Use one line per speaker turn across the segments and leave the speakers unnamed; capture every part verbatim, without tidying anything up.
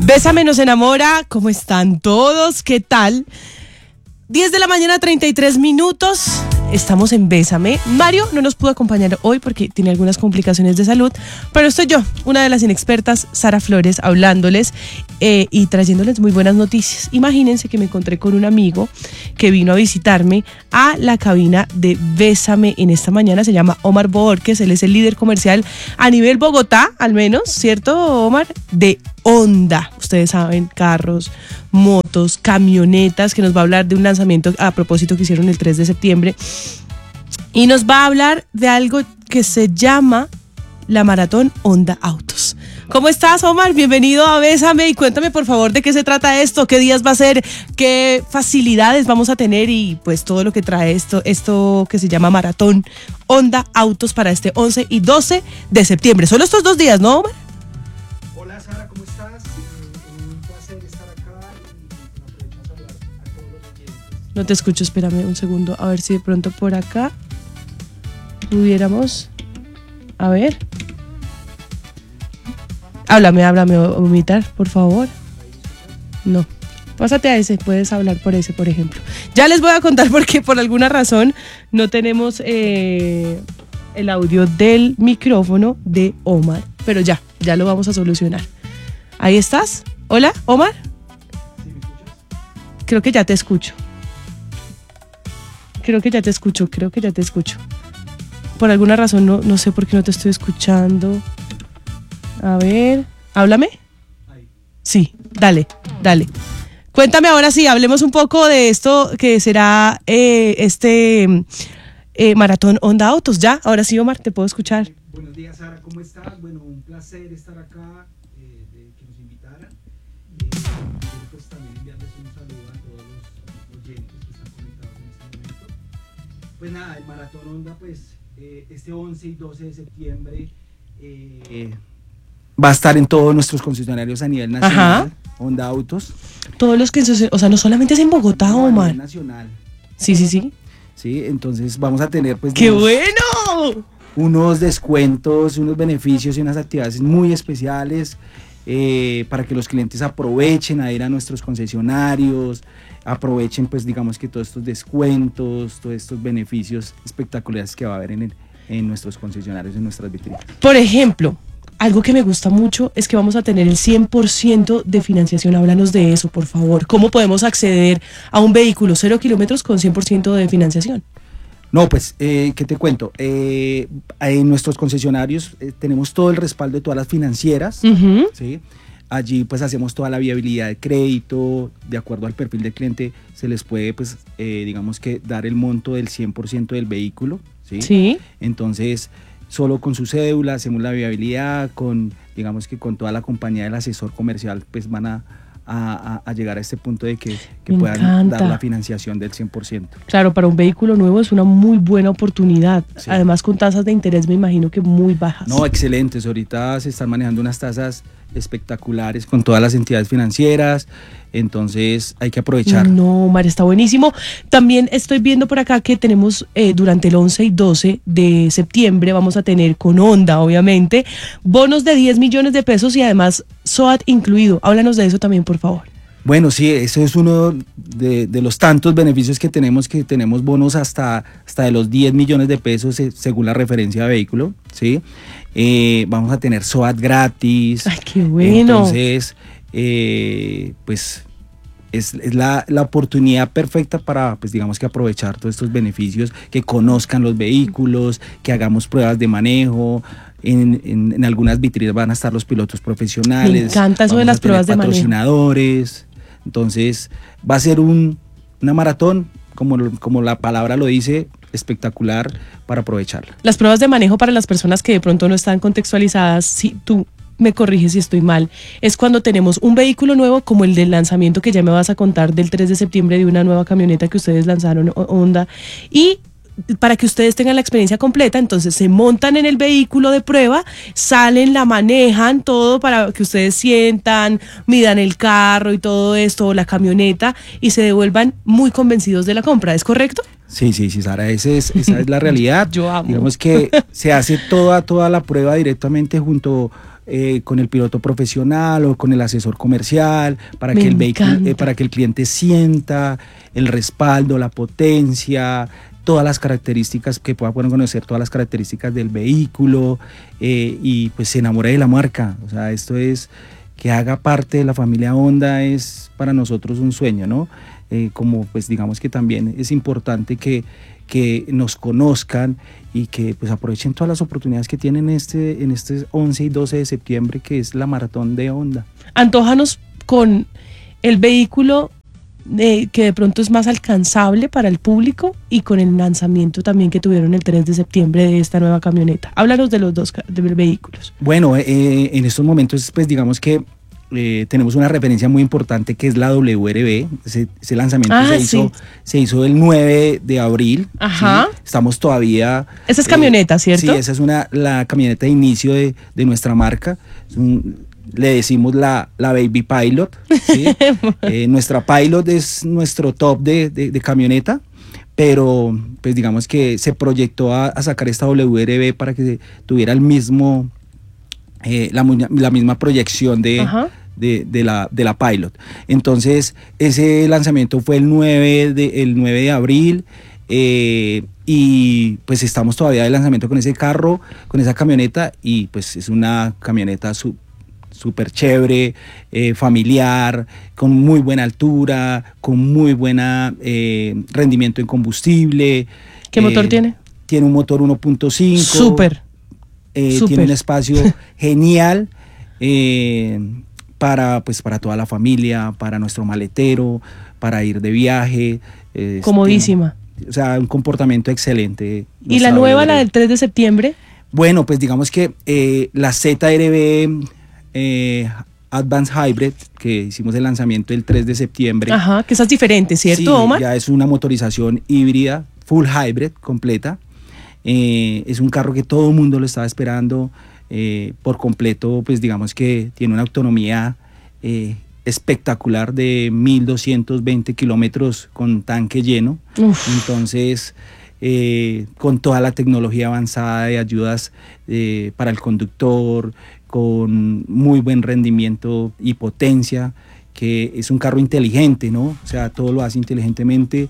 Bésame nos enamora, ¿cómo están todos? ¿Qué tal? diez de la mañana, treinta y tres minutos. Estamos en Bésame. Mario no nos pudo acompañar hoy porque tiene algunas complicaciones de salud, pero estoy yo, una de las inexpertas, Sara Flores, hablándoles eh, y trayéndoles muy buenas noticias. Imagínense que me encontré con un amigo que vino a visitarme a la cabina de Bésame en esta mañana. Se llama Omar Bohórquez, él es el líder comercial a nivel Bogotá, al menos, ¿cierto, Omar? De Honda. Ustedes saben, carros, motos, camionetas, que nos va a hablar de un lanzamiento a propósito que hicieron el tres de septiembre. Y nos va a hablar de algo que se llama la Maratón Honda Autos. ¿Cómo estás, Omar? Bienvenido a Bésame y cuéntame por favor de qué se trata esto, qué días va a ser, qué facilidades vamos a tener y pues todo lo que trae esto, esto que se llama Maratón Honda Autos para este once y doce de septiembre. Solo estos dos días, ¿no, Omar?
Hola, Sara, ¿cómo estás? Eh, un placer estar acá y aprovecho a saludar a todos los oyentes.
No te escucho, espérame un segundo, a ver si de pronto por acá pudiéramos, a ver, háblame, háblame, omitar, por favor. No, pásate a ese, puedes hablar por ese, por ejemplo. Ya les voy a contar porque por alguna razón no tenemos eh, el audio del micrófono de Omar, pero ya, ya lo vamos a solucionar. ¿Ahí estás? ¿Hola, Omar?
¿Sí me escuchas?
Creo que ya te escucho. Creo que ya te escucho, creo que ya te escucho. Por alguna razón no, no sé por qué no te estoy escuchando. A ver, háblame.
Ahí.
Sí, dale, dale. Cuéntame ahora sí, hablemos un poco de esto que será eh, este eh, Maratón Honda Autos. Ya, ahora sí, Omar, te puedo escuchar.
Buenos días, Sara, ¿cómo estás? Bueno, un placer estar acá, eh, de que nos invitaran. Eh, quiero pues también enviarles un saludo a todos los oyentes que están conectados en este momento. Pues nada, el Maratón Honda, pues eh, este once y doce de septiembre eh, va a estar en todos nuestros concesionarios a nivel nacional.
Ajá.
Honda Autos.
Todos los que, o sea, no solamente es en Bogotá,
No, a
Omar.
nivel nacional.
Sí, sí, sí.
Sí, entonces vamos a tener pues
¡Qué
unos,
bueno!
unos descuentos, unos beneficios y unas actividades muy especiales eh, para que los clientes aprovechen a ir a nuestros concesionarios, aprovechen pues digamos que todos estos descuentos, todos estos beneficios espectaculares que va a haber en, el, en nuestros concesionarios, en nuestras vitrinas.
Por ejemplo, algo que me gusta mucho es que vamos a tener el cien por ciento de financiación. Háblanos de eso, por favor. ¿Cómo podemos acceder a un vehículo cero kilómetros con cien por ciento de financiación?
No, pues, eh, ¿qué te cuento? Eh, en nuestros concesionarios eh, tenemos todo el respaldo de todas las financieras,
Uh-huh.
¿sí? Allí pues hacemos toda la viabilidad de crédito, de acuerdo al perfil del cliente, se les puede pues eh, digamos que dar el monto del cien por ciento del vehículo, ¿sí?
Sí.
Entonces, solo con su cédula hacemos la viabilidad, con digamos que con toda la compañía del asesor comercial pues van a, a, a llegar a este punto de que, que
Me
puedan
encanta.
dar la financiación del cien por ciento.
Claro, para un vehículo nuevo es una muy buena oportunidad.
Sí.
Además, con tasas de interés me imagino que muy bajas.
No, excelentes. Ahorita se están manejando unas tasas espectaculares con todas las entidades financieras, entonces hay que aprovechar.
No, Omar, está buenísimo. También estoy viendo por acá que tenemos eh, durante el once y doce de septiembre, vamos a tener con Honda, obviamente, bonos de diez millones de pesos y además S O A T incluido. Háblanos de eso también, por favor.
Bueno, sí, eso es uno de, de los tantos beneficios que tenemos, que tenemos bonos hasta, hasta de los diez millones de pesos eh, según la referencia de vehículo, ¿sí? Eh, vamos a tener S O A T gratis.
Ay, qué bueno.
Entonces, eh, pues es, es la, la oportunidad perfecta para, pues digamos que aprovechar todos estos beneficios, que conozcan los vehículos, que hagamos pruebas de manejo. En, en, en algunas vitrinas van a estar los pilotos profesionales.
Me encanta eso de
vamos
las
a tener
pruebas de manejo.
Patrocinadores. Entonces, va a ser un, una maratón, como, como la palabra lo dice, espectacular para aprovecharla.
Las pruebas de manejo para las personas que de pronto no están contextualizadas, si tú me corriges si estoy mal, es cuando tenemos un vehículo nuevo como el del lanzamiento que ya me vas a contar del tres de septiembre de una nueva camioneta que ustedes lanzaron, Honda, y para que ustedes tengan la experiencia completa, entonces se montan en el vehículo de prueba, salen, la manejan, todo para que ustedes sientan, midan el carro y todo esto, o la camioneta, y se devuelvan muy convencidos de la compra, ¿es correcto?
Sí, sí, sí, Sara, ese es, esa es la realidad.
Yo amo.
Digamos que se hace toda, toda la prueba directamente junto eh, con el piloto profesional o con el asesor comercial, para
Me
que el vehículo, eh,
encanta.
para que el cliente sienta el respaldo, la potencia, todas las características, que pueda poder conocer todas las características del vehículo, eh, y pues se enamore de la marca. O sea, esto es, que haga parte de la familia Honda es para nosotros un sueño, ¿no? Eh, como pues digamos que también es importante que, que nos conozcan y que pues aprovechen todas las oportunidades que tienen este, en este once y doce de septiembre, que es la maratón de Honda.
Antójanos con el vehículo eh, que de pronto es más alcanzable para el público y con el lanzamiento también que tuvieron el tres de septiembre de esta nueva camioneta. Háblanos de los dos de los vehículos.
Bueno, eh, en estos momentos pues digamos que Eh, tenemos una referencia muy importante que es la W R B. Ese, ese lanzamiento
ah,
se, hizo,
sí.
se hizo el nueve de abril.
Ajá.
¿Sí? Estamos todavía...
Esa es camioneta,
eh,
¿cierto?
Sí, esa es una, la camioneta de inicio de, de nuestra marca. Es un, le decimos la, la Baby Pilot. ¿Sí? eh, nuestra Pilot es nuestro top de, de, de camioneta, pero pues digamos que se proyectó a, a sacar esta W R B para que tuviera el mismo... Eh, la, la misma proyección de, de, de, la, de la Pilot. Entonces ese lanzamiento fue el nueve de, el nueve de abril, eh, y pues estamos todavía de lanzamiento con ese carro, con esa camioneta, y pues es una camioneta súper chévere, eh, familiar, con muy buena altura, con muy buena eh, rendimiento en combustible.
¿Qué eh, motor tiene?
Tiene un motor uno punto cinco.
Súper.
Eh, tiene un espacio genial eh, para, pues, para toda la familia, para nuestro maletero, para ir de viaje. Eh,
Comodísima.
Este, o sea, un comportamiento excelente.
¿Y la nueva, la del tres de septiembre?
Bueno, pues digamos que eh, la Z R B eh, Advanced Hybrid, que hicimos el lanzamiento el tres de septiembre.
Ajá, que esa es diferente, ¿cierto,
sí,
Omar?
Ya es una motorización híbrida, full hybrid, completa. Eh, es un carro que todo el mundo lo estaba esperando eh, por completo, pues digamos que tiene una autonomía eh, espectacular de mil doscientos veinte kilómetros con tanque lleno. Uf. Entonces, eh, con toda la tecnología avanzada de ayudas eh, para el conductor, con muy buen rendimiento y potencia, que es un carro inteligente, ¿no? O sea, todo lo hace inteligentemente.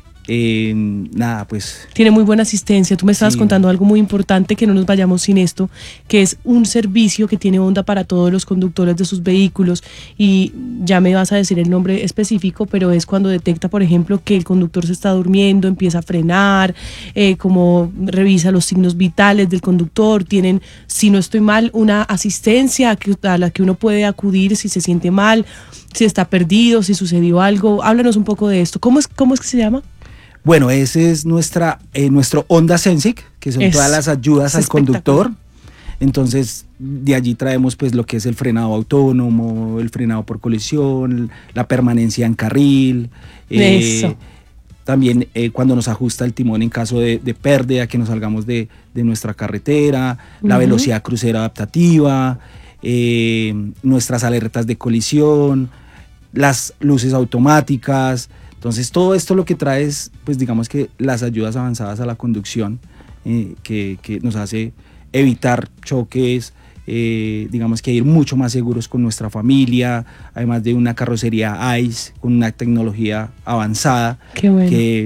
Eh, nada, pues...
Tiene muy buena asistencia. Tú me estabas sí. contando algo muy importante, que no nos vayamos sin esto, que es un servicio que tiene Honda para todos los conductores de sus vehículos, y ya me vas a decir el nombre específico, pero es cuando detecta, por ejemplo, que el conductor se está durmiendo, empieza a frenar, eh, como revisa los signos vitales del conductor. Tienen, si no estoy mal, una asistencia a la que uno puede acudir si se siente mal, si está perdido, si sucedió algo. Háblanos un poco de esto. ¿Cómo es, cómo es que se llama?
Bueno, ese es nuestra, eh, nuestro Honda Sensic, que son es, todas las ayudas al conductor. Entonces, de allí traemos pues lo que es el frenado autónomo, el frenado por colisión, la permanencia en carril. Eh, Eso. También eh, cuando nos ajusta el timón en caso de, de pérdida, que nos salgamos de, de nuestra carretera, uh-huh. la velocidad crucero adaptativa, eh, nuestras alertas de colisión, las luces automáticas. Entonces todo esto lo que trae es, pues digamos que las ayudas avanzadas a la conducción, eh, que, que nos hace evitar choques, eh, digamos que ir mucho más seguros con nuestra familia, además de una carrocería I C E con una tecnología avanzada.
Qué bueno.
Que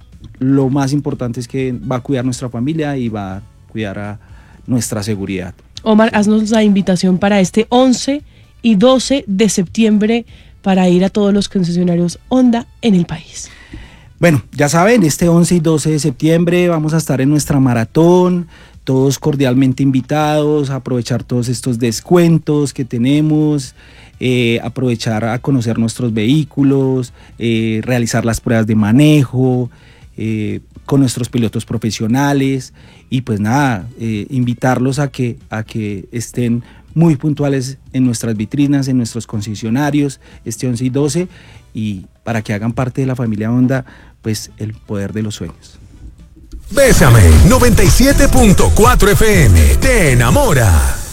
lo más importante es que va a cuidar nuestra familia y va a cuidar a nuestra seguridad.
Omar, haznos la invitación para este once y doce de septiembre para ir a todos los concesionarios Honda en el país.
Bueno, ya saben, este once y doce de septiembre vamos a estar en nuestra maratón, todos cordialmente invitados a aprovechar todos estos descuentos que tenemos, eh, aprovechar a conocer nuestros vehículos, eh, realizar las pruebas de manejo, eh, con nuestros pilotos profesionales, y pues nada, eh, invitarlos a que, a que estén muy puntuales en nuestras vitrinas, en nuestros concesionarios, este once y doce, y para que hagan parte de la familia Honda, pues el poder de los sueños.
Bésame noventa y siete punto cuatro F M, te enamora.